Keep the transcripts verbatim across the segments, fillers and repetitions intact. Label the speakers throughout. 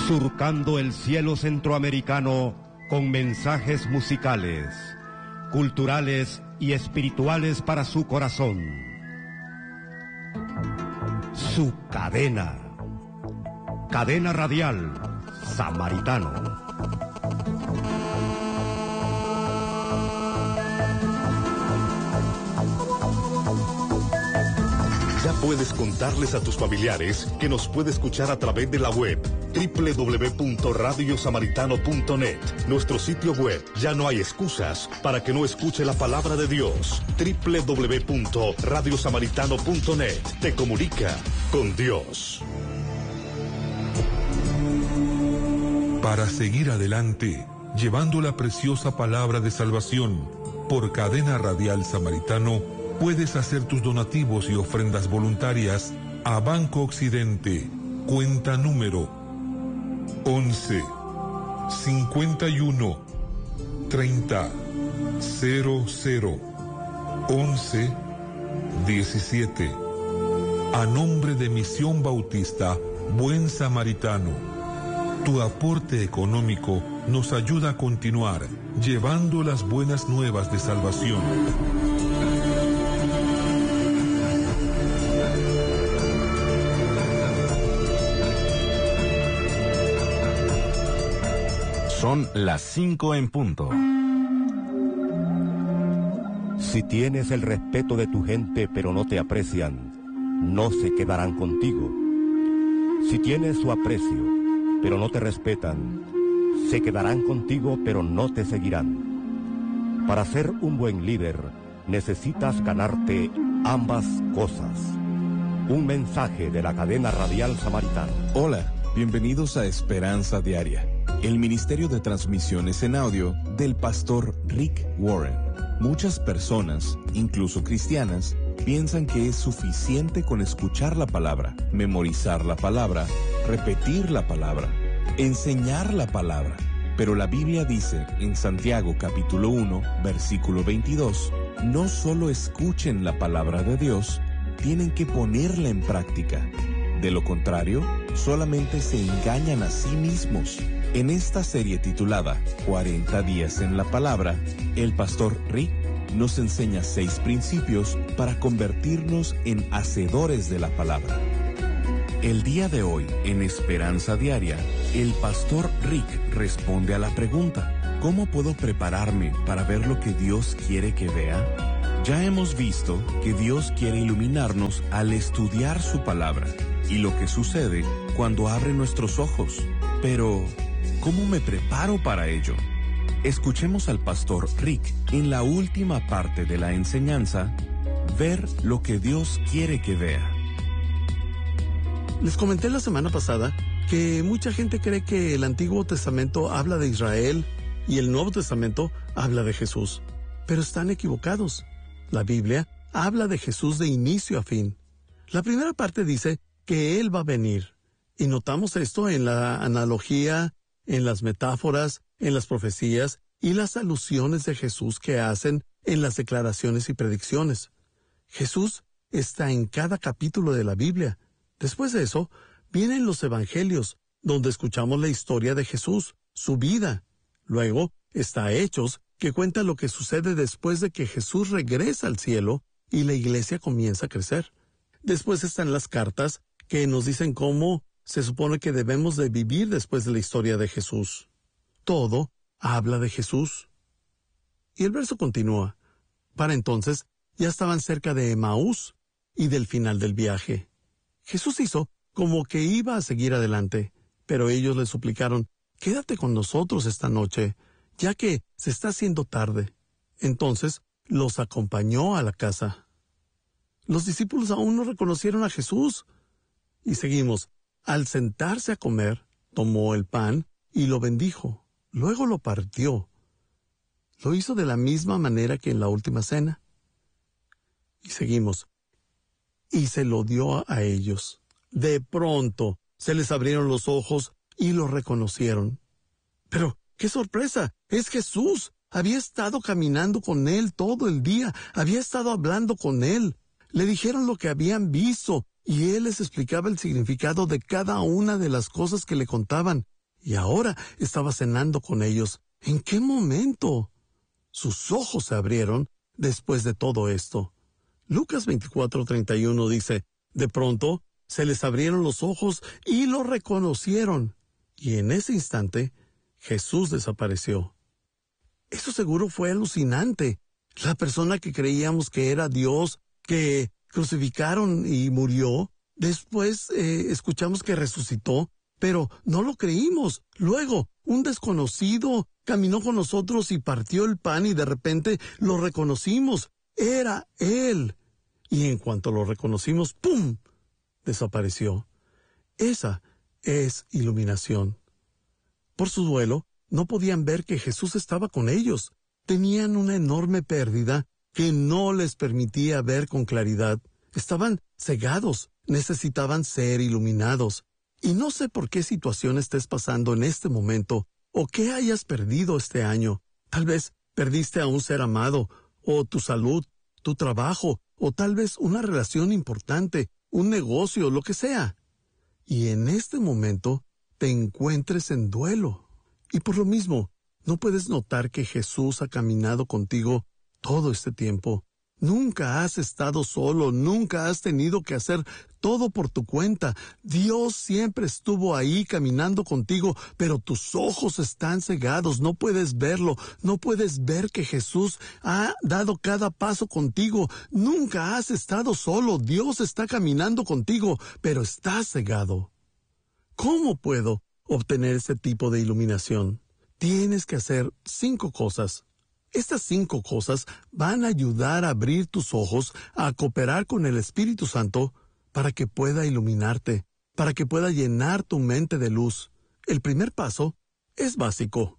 Speaker 1: Surcando el cielo centroamericano con mensajes musicales, culturales y espirituales para su corazón. Su cadena. Cadena Radial Samaritano.
Speaker 2: Ya puedes contarles a tus familiares que nos puede escuchar a través de la web doble u doble u doble u punto radio samaritano punto net. Nuestro sitio web, ya no hay excusas para que no escuche la palabra de Dios. doble u doble u doble u punto radio samaritano punto net. Te comunica con Dios.
Speaker 3: Para seguir adelante, llevando la preciosa palabra de salvación por Cadena Radial Samaritano, puedes hacer tus donativos y ofrendas voluntarias a Banco Occidente, cuenta número once, cincuenta y uno, treinta, cero cero, once, diecisiete. A nombre de Misión Bautista Buen Samaritano, tu aporte económico nos ayuda a continuar llevando las buenas nuevas de salvación.
Speaker 4: Son las cinco en punto.
Speaker 1: Si tienes el respeto de tu gente pero no te aprecian, no se quedarán contigo. Si tienes su aprecio pero no te respetan, se quedarán contigo pero no te seguirán. Para ser un buen líder, necesitas ganarte ambas cosas. Un mensaje de la Cadena Radial Samaritano.
Speaker 5: Hola, bienvenidos a Esperanza Diaria, el ministerio de transmisiones en audio del pastor Rick Warren. Muchas personas, incluso cristianas, piensan que es suficiente con escuchar la palabra, memorizar la palabra, repetir la palabra, enseñar la palabra. Pero la Biblia dice en Santiago capítulo uno, versículo veintidós, no solo escuchen la palabra de Dios, tienen que ponerla en práctica. De lo contrario, solamente se engañan a sí mismos. En esta serie titulada cuarenta días en la palabra, el pastor Rick nos enseña seis principios para convertirnos en hacedores de la palabra. El día de hoy, en Esperanza Diaria, el pastor Rick responde a la pregunta: ¿cómo puedo prepararme para ver lo que Dios quiere que vea? Ya hemos visto que Dios quiere iluminarnos al estudiar su palabra y lo que sucede cuando abre nuestros ojos. Pero, ¿cómo me preparo para ello? Escuchemos al pastor Rick en la última parte de la enseñanza, ver lo que Dios quiere que vea.
Speaker 6: Les comenté la semana pasada que mucha gente cree que el Antiguo Testamento habla de Israel y el Nuevo Testamento habla de Jesús. Pero están equivocados. La Biblia habla de Jesús de inicio a fin. La primera parte dice que Él va a venir. Y notamos esto en la analogía, en las metáforas, en las profecías y las alusiones de Jesús que hacen en las declaraciones y predicciones. Jesús está en cada capítulo de la Biblia. Después de eso, vienen los evangelios, donde escuchamos la historia de Jesús, su vida. Luego está Hechos, que cuenta lo que sucede después de que Jesús regresa al cielo y la iglesia comienza a crecer. Después están las cartas, que nos dicen cómo se supone que debemos de vivir después de la historia de Jesús. Todo habla de Jesús. Y el verso continúa. Para entonces, ya estaban cerca de Emaús y del final del viaje. Jesús hizo como que iba a seguir adelante, pero ellos le suplicaron: quédate con nosotros esta noche, ya que se está haciendo tarde. Entonces los acompañó a la casa. Los discípulos aún no reconocieron a Jesús. Y seguimos. Al sentarse a comer, tomó el pan y lo bendijo. Luego lo partió. Lo hizo de la misma manera que en la última cena. Y seguimos. Y se lo dio a ellos. De pronto se les abrieron los ojos y lo reconocieron. Pero, ¡qué sorpresa! ¡Es Jesús! Había estado caminando con él todo el día. Había estado hablando con él. Le dijeron lo que habían visto y él les explicaba el significado de cada una de las cosas que le contaban. y ahora estaba cenando con ellos. ¿En qué momento? Sus ojos se abrieron después de todo esto. Lucas veinticuatro treinta y uno dice, de pronto se les abrieron los ojos y lo reconocieron. Y en ese instante, Jesús desapareció. Eso seguro fue alucinante. La persona que creíamos que era Dios, que crucificaron y murió, después eh, escuchamos que resucitó, pero no lo creímos. Luego, un desconocido caminó con nosotros y partió el pan y de repente lo reconocimos. Era Él. Y en cuanto lo reconocimos, ¡pum!, desapareció. Esa es iluminación. Por su duelo, no podían ver que Jesús estaba con ellos. Tenían una enorme pérdida que no les permitía ver con claridad. Estaban cegados, necesitaban ser iluminados. Y no sé por qué situación estés pasando en este momento, o qué hayas perdido este año. Tal vez perdiste a un ser amado, o tu salud, tu trabajo, o tal vez una relación importante, un negocio, lo que sea. Y en este momento te encuentres en duelo. Y por lo mismo, no puedes notar que Jesús ha caminado contigo todo este tiempo. Nunca has estado solo, nunca has tenido que hacer todo por tu cuenta. Dios siempre estuvo ahí caminando contigo, pero tus ojos están cegados, no puedes verlo, no puedes ver que Jesús ha dado cada paso contigo. Nunca has estado solo, Dios está caminando contigo, pero estás cegado. ¿Cómo puedo obtener ese tipo de iluminación? Tienes que hacer cinco cosas. Estas cinco cosas van a ayudar a abrir tus ojos, a cooperar con el Espíritu Santo para que pueda iluminarte, para que pueda llenar tu mente de luz. El primer paso es básico.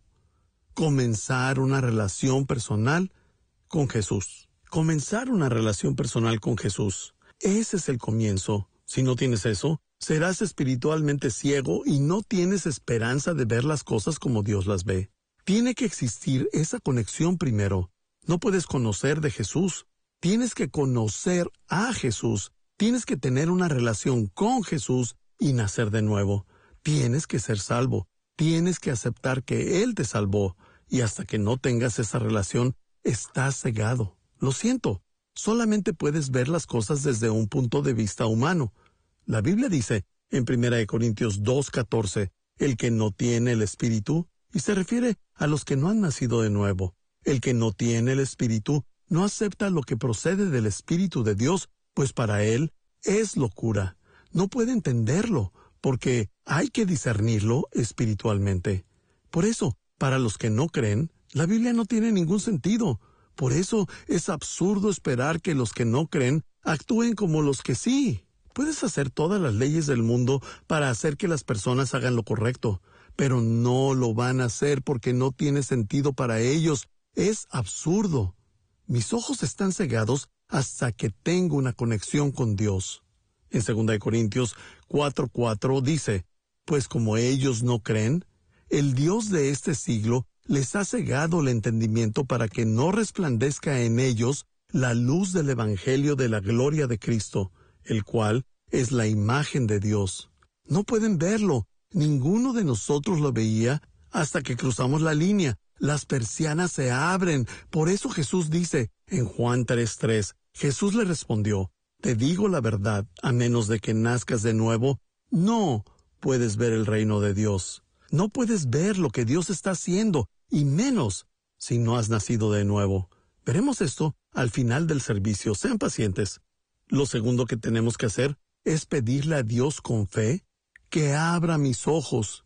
Speaker 6: Comenzar una relación personal con Jesús. Comenzar una relación personal con Jesús. Ese es el comienzo. Si no tienes eso, serás espiritualmente ciego y no tienes esperanza de ver las cosas como Dios las ve. Tiene que existir esa conexión primero. No puedes conocer de Jesús. Tienes que conocer a Jesús. Tienes que tener una relación con Jesús y nacer de nuevo. Tienes que ser salvo. Tienes que aceptar que Él te salvó. Y hasta que no tengas esa relación, estás cegado. Lo siento. Solamente puedes ver las cosas desde un punto de vista humano. La Biblia dice en primera de Corintios dos catorce, el que no tiene el Espíritu, y se refiere a los que no han nacido de nuevo. El que no tiene el Espíritu no acepta lo que procede del Espíritu de Dios, pues para él es locura. No puede entenderlo, porque hay que discernirlo espiritualmente. Por eso, para los que no creen, la Biblia no tiene ningún sentido. Por eso es absurdo esperar que los que no creen actúen como los que sí. Puedes hacer todas las leyes del mundo para hacer que las personas hagan lo correcto, pero no lo van a hacer porque no tiene sentido para ellos. Es absurdo. Mis ojos están cegados hasta que tengo una conexión con Dios. En segunda de Corintios cuatro cuatro dice, pues como ellos no creen, el Dios de este siglo les ha cegado el entendimiento para que no resplandezca en ellos la luz del Evangelio de la gloria de Cristo, el cual es la imagen de Dios. No pueden verlo. Ninguno de nosotros lo veía hasta que cruzamos la línea. Las persianas se abren. Por eso Jesús dice en Juan tres tres, Jesús le respondió, te digo la verdad, a menos de que nazcas de nuevo, no puedes ver el reino de Dios. No puedes ver lo que Dios está haciendo, y menos si no has nacido de nuevo. Veremos esto al final del servicio. Sean pacientes. Lo segundo que tenemos que hacer es pedirle a Dios con fe que abra mis ojos.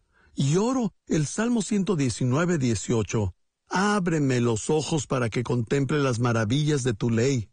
Speaker 6: Y oro el Salmo ciento diecinueve dieciocho. Ábreme los ojos para que contemple las maravillas de tu ley.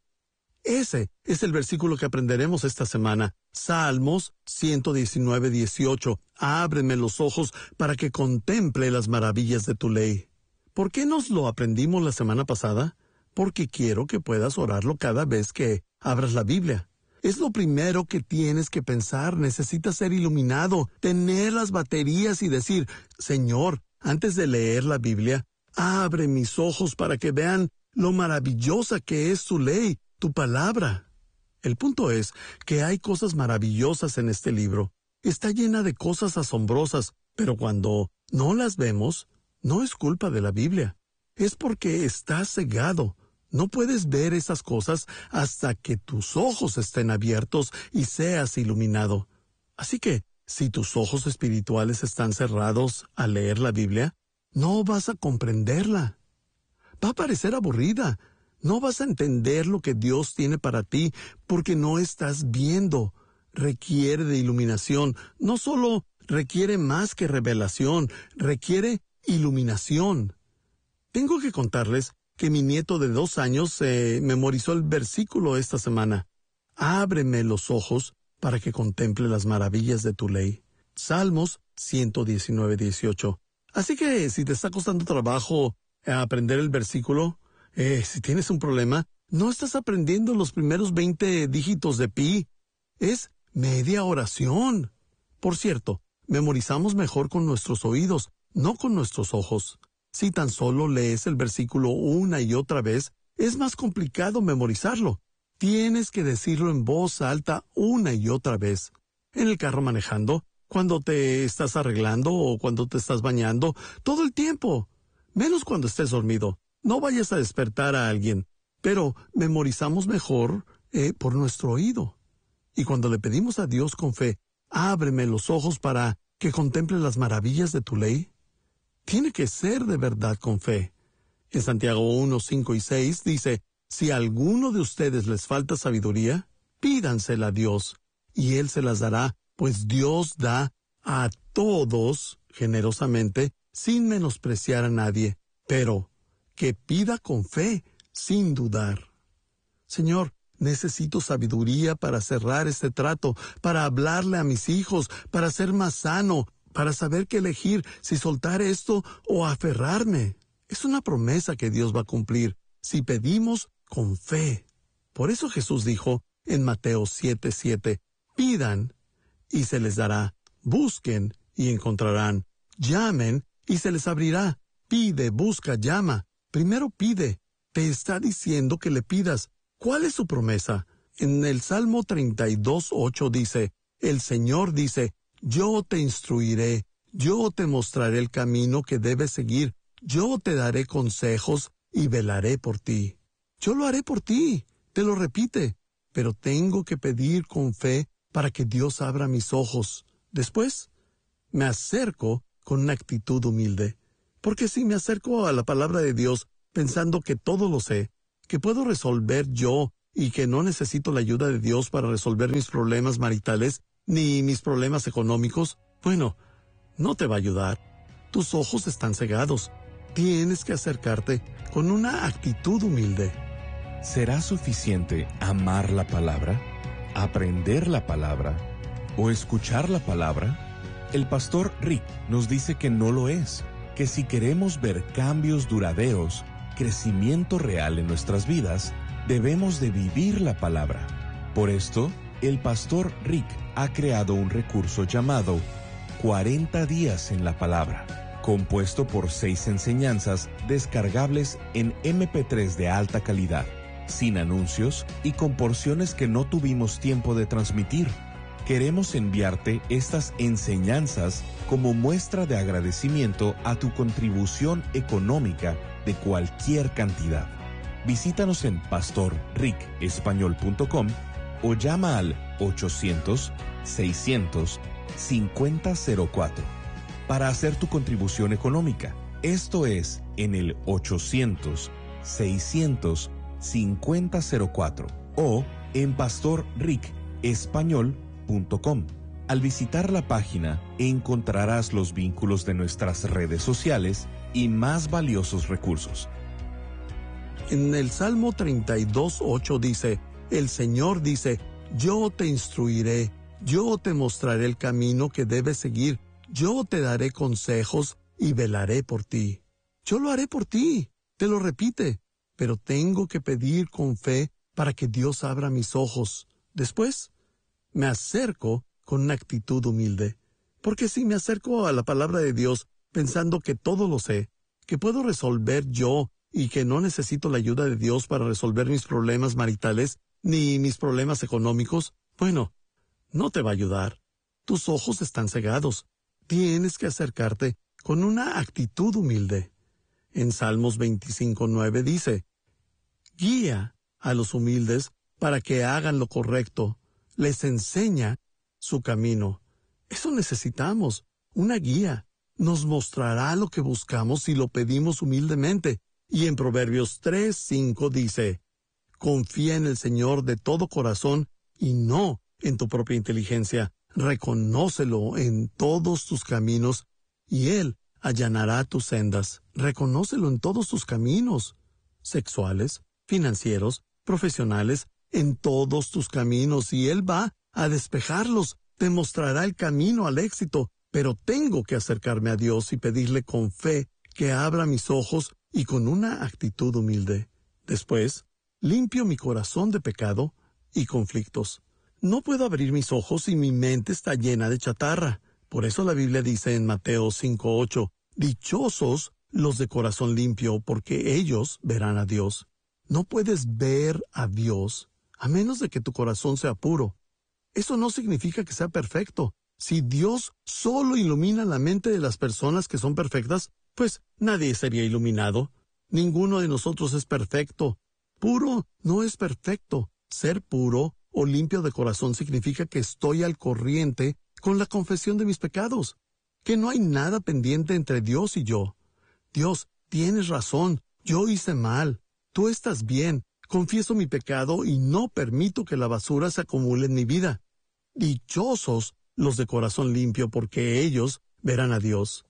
Speaker 6: Ese es el versículo que aprenderemos esta semana. Salmos ciento diecinueve dieciocho. Ábreme los ojos para que contemple las maravillas de tu ley. ¿Por qué nos lo aprendimos la semana pasada? Porque quiero que puedas orarlo cada vez que abras la Biblia. Es lo primero que tienes que pensar. Necesitas ser iluminado, tener las baterías y decir, Señor, antes de leer la Biblia, abre mis ojos para que vean lo maravillosa que es tu ley, tu palabra. El punto es que hay cosas maravillosas en este libro. Está llena de cosas asombrosas, Pero cuando no las vemos, no es culpa de la Biblia. Es porque estás cegado. No puedes ver esas cosas hasta que tus ojos estén abiertos y seas iluminado. Así que, si tus ojos espirituales están cerrados al leer la Biblia, no vas a comprenderla. Va a parecer aburrida. No vas a entender lo que Dios tiene para ti porque no estás viendo. Requiere de iluminación. No solo requiere más que revelación, requiere iluminación. Tengo que contarles que mi nieto de dos años eh, memorizó el versículo esta semana. Ábreme los ojos para que contemple las maravillas de tu ley. Salmos ciento diecinueve, dieciocho. Así que si te está costando trabajo eh, aprender el versículo, eh, si tienes un problema, no estás aprendiendo los primeros veinte dígitos de pi. Es media oración. Por cierto, memorizamos mejor con nuestros oídos, no con nuestros ojos. Si tan solo lees el versículo una y otra vez, es más complicado memorizarlo. Tienes que decirlo en voz alta una y otra vez. En el carro manejando, cuando te estás arreglando o cuando te estás bañando, todo el tiempo. Menos cuando estés dormido. No vayas a despertar a alguien. Pero memorizamos mejor eh, por nuestro oído. Y cuando le pedimos a Dios con fe, ábreme los ojos para que contemple las maravillas de tu ley, tiene que ser de verdad con fe. En Santiago uno, cinco y seis dice, si a alguno de ustedes les falta sabiduría, pídansela a Dios, y Él se las dará, pues Dios da a todos generosamente, sin menospreciar a nadie, pero que pida con fe, sin dudar. Señor, necesito sabiduría para cerrar este trato, para hablarle a mis hijos, para ser más sano, para saber qué elegir, si soltar esto o aferrarme. Es una promesa que Dios va a cumplir si pedimos con fe. Por eso Jesús dijo en Mateo siete, siete, pidan y se les dará, busquen y encontrarán, llamen y se les abrirá, pide, busca, llama. Primero pide, te está diciendo que le pidas. ¿Cuál es su promesa? En el Salmo treinta y dos, ocho dice, el Señor dice, yo te instruiré, yo te mostraré el camino que debes seguir, yo te daré consejos y velaré por ti. Yo lo haré por ti, te lo repite, pero tengo que pedir con fe para que Dios abra mis ojos. Después, me acerco con una actitud humilde, porque si me acerco a la palabra de Dios pensando que todo lo sé, que puedo resolver yo y que no necesito la ayuda de Dios para resolver mis problemas maritales ni mis problemas económicos, bueno, no te va a ayudar. Tus ojos están cegados. Tienes que acercarte con una actitud humilde.
Speaker 5: ¿Será suficiente amar la palabra, aprender la palabra o escuchar la palabra? El pastor Rick nos dice que no lo es, que si queremos ver cambios duraderos, crecimiento real en nuestras vidas, debemos de vivir la palabra. Por esto, el pastor Rick ha creado un recurso llamado cuarenta días en la palabra, compuesto por seis enseñanzas descargables en eme pe tres de alta calidad, sin anuncios y con porciones que no tuvimos tiempo de transmitir. Queremos enviarte estas enseñanzas como muestra de agradecimiento a tu contribución económica de cualquier cantidad. Visítanos en pastor rick español punto com o llama al ochocientos, seiscientos, cincuenta cero cuatro para hacer tu contribución económica. Esto es en el ochocientos, seiscientos, cincuenta cero cuatro o en pastor rick español punto com. Al visitar la página encontrarás los vínculos de nuestras redes sociales y más valiosos recursos.
Speaker 6: En el Salmo treinta y dos, ocho dice, el Señor dice, yo te instruiré, yo te mostraré el camino que debes seguir, yo te daré consejos y velaré por ti. Yo lo haré por ti, te lo repite, pero tengo que pedir con fe para que Dios abra mis ojos. Después, me acerco con una actitud humilde, porque si me acerco a la palabra de Dios pensando que todo lo sé, que puedo resolver yo y que no necesito la ayuda de Dios para resolver mis problemas maritales ni mis problemas económicos, bueno, no te va a ayudar. Tus ojos están cegados. tienes que acercarte con una actitud humilde. En Salmos veinticinco nueve dice, guía a los humildes para que hagan lo correcto, les enseña su camino. Eso necesitamos, una guía. Nos mostrará lo que buscamos si lo pedimos humildemente. Y en Proverbios tres cinco dice, confía en el Señor de todo corazón y no en tu propia inteligencia. Reconócelo en todos tus caminos y Él allanará tus sendas. Reconócelo en todos tus caminos, sexuales, financieros, profesionales, en todos tus caminos, y Él va a despejarlos, te mostrará el camino al éxito. Pero tengo que acercarme a Dios y pedirle con fe que abra mis ojos y con una actitud humilde. Después, limpio mi corazón de pecado y conflictos. No puedo abrir mis ojos si mi mente está llena de chatarra. Por eso la Biblia dice en Mateo cinco ocho, dichosos los de corazón limpio, porque ellos verán a Dios. No puedes ver a Dios a menos de que tu corazón sea puro. Eso no significa que sea perfecto. Si Dios solo ilumina la mente de las personas que son perfectas, pues nadie sería iluminado. Ninguno de nosotros es perfecto. Puro no es perfecto. Ser puro o limpio de corazón significa que estoy al corriente con la confesión de mis pecados, que no hay nada pendiente entre Dios y yo. Dios, tienes razón, yo hice mal. Tú estás bien. Confieso mi pecado y no permito que la basura se acumule en mi vida. Dichosos los de corazón limpio, porque ellos verán a Dios.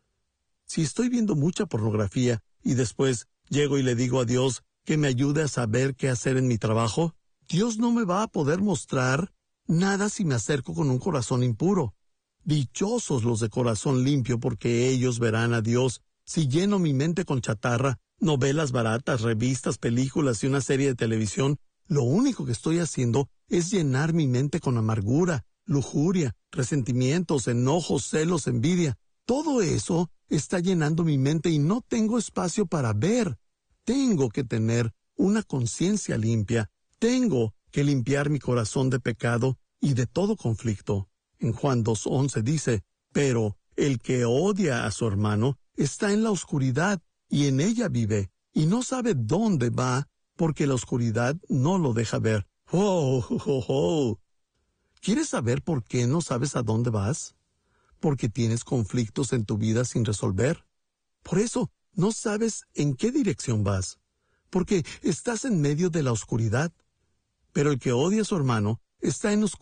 Speaker 6: Si estoy viendo mucha pornografía y después llego y le digo a Dios que me ayude a saber qué hacer en mi trabajo, Dios no me va a poder mostrar nada si me acerco con un corazón impuro. Dichosos los de corazón limpio, porque ellos verán a Dios. Si lleno mi mente con chatarra, novelas baratas, revistas, películas y una serie de televisión, lo único que estoy haciendo es llenar mi mente con amargura, lujuria, resentimientos, enojos, celos, envidia. Todo eso está llenando mi mente y no tengo espacio para ver. Tengo que tener una conciencia limpia. Tengo que limpiar mi corazón de pecado y de todo conflicto. En Juan dos once dice, pero el que odia a su hermano está en la oscuridad y en ella vive, y no sabe dónde va porque la oscuridad no lo deja ver. ¡Oh, oh, oh, oh! ¿Quieres saber por qué no sabes a dónde vas? Porque tienes conflictos en tu vida sin resolver. Por eso no sabes en qué dirección vas, porque estás en medio de la oscuridad. Pero el que odia a su hermano está en oscuridad.